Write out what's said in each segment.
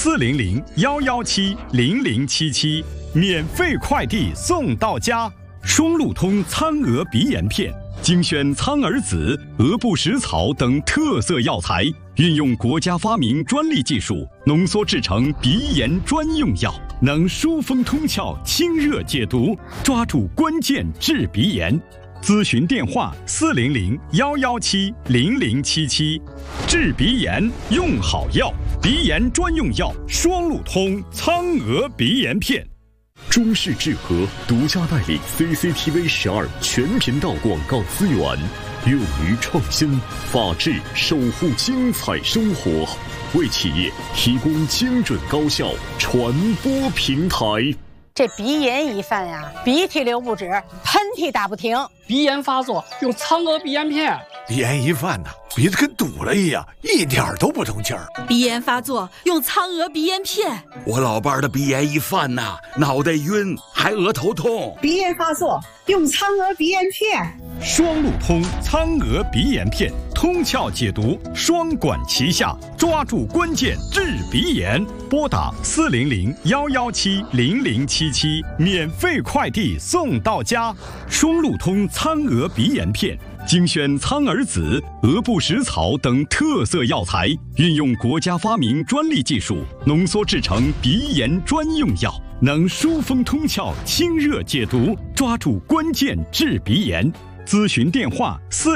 400-117-0077，免费快递送到家。双路通苍鹅鼻炎片，精选苍耳子、鹅不食草等特色药材，运用国家发明专利技术，浓缩制成鼻炎专用药，能疏风通窍、清热解毒，抓住关键治鼻炎。咨询电话400-117-0077，治鼻炎用好药，鼻炎专用药双路通苍鹅鼻炎片。 中视智和独家代理 CCTV 12全频道广告资源，勇于创新，法治守护精彩生活，为企业提供精准高效传播平台。 这鼻炎一犯呀，鼻涕流不止，喷嚏打不停。 鼻炎发作用苍鹅鼻炎片。 鼻炎一犯鼻子跟堵了一样，一点都不通气儿。 鼻炎发作用苍鹅鼻炎片。 我老伴儿的鼻炎一犯脑袋晕，还额头痛。 鼻炎发作用苍鹅鼻炎片。 双路通苍鹅鼻炎片，通窍解毒，双管齐下，抓住关键治鼻炎。拨打400-117-0077，免费快递送到家。双路通苍鹅鼻炎片，精选苍耳子、鹅不食草等特色药材，运用国家发明专利技术，浓缩制成鼻炎专用药，能疏风通窍、清热解毒，抓住关键治鼻炎。咨询电话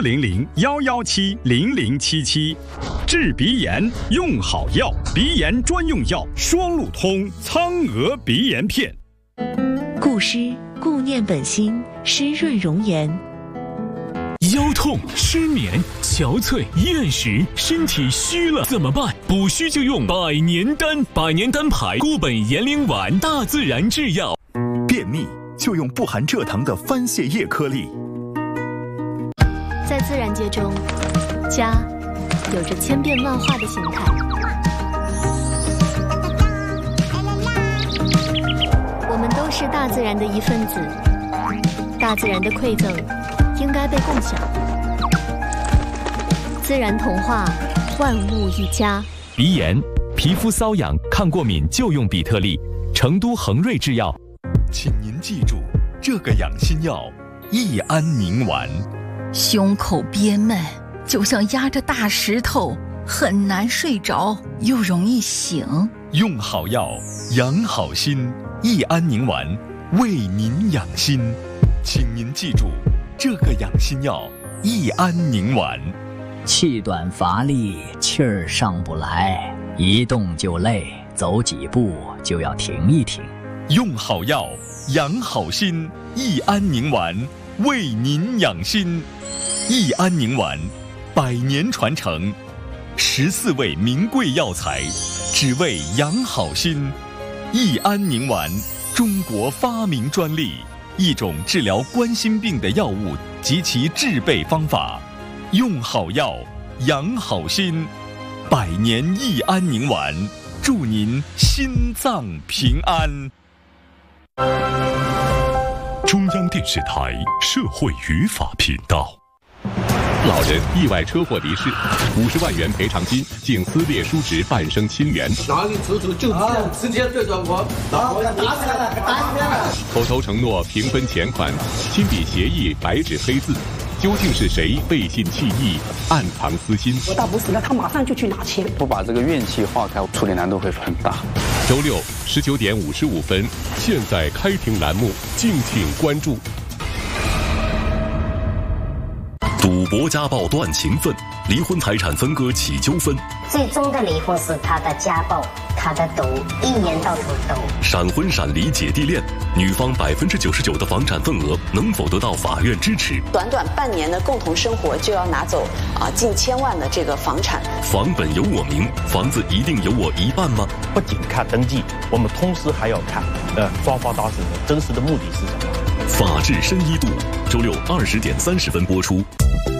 400-117-0077，治鼻炎用好药，鼻炎专用药双路通苍鹅鼻炎片。 固湿固念本心，湿润容颜。 腰痛、失眠、憔悴、厌食，身体虚了怎么办？补虚就用百年丹，百年丹牌固本延龄丸，大自然制药。 便秘就用不含蔗糖的番泻叶颗粒。 在自然界中，家有着千变万化的形态。我们都是大自然的一份子，大自然的馈赠应该被共享。自然童话，万物一家。 鼻炎、皮肤瘙痒、抗过敏就用比特利，成都恒瑞制药。 请您记住这个养心药：益安宁丸。 胸口憋闷，就像压着大石头，很难睡着，又容易醒。 用好药，养好心。益安宁丸，为您养心。请您记住这个养心药：益安宁丸。 气短乏力，气儿上不来，一动就累，走几步就要停一停。 用好药，养好心。益安宁丸，为您养心。益安宁丸，100年传承，14味名贵药材，只为养好心。益安宁丸，中国发明专利，一种治疗冠心病的药物及其制备方法。用好药，养好心。100年益安宁丸，祝您心脏平安。 中央电视台社会语法频道。 老人意外车祸离世，50万元赔偿金竟撕裂叔侄半生亲缘。 哪里叔叔就这样直接对着我，打起来了，打起来了！ 口头承诺平分钱款，亲笔协议白纸黑字，究竟是谁背信弃义、暗藏私心？ 我倒不死了，他马上就去拿钱。 不把这个怨气化开，处理难度会很大。 周六19点55分，现在开庭栏目，敬请关注。 赌博家暴断情分，离婚财产分割起纠纷。 最终的离婚是他的家暴，他的赌，一年到头赌。 闪婚闪离姐弟恋，女方99%的房产份额能否得到法院支持？ 短短半年的共同生活就要拿走近1000万的这个房产。 房本由我名，房子一定有我一半吗？ 不仅看登记，我们同时还要看双方当事人真实的目的是什么。 法治深一度，周六20点30分播出。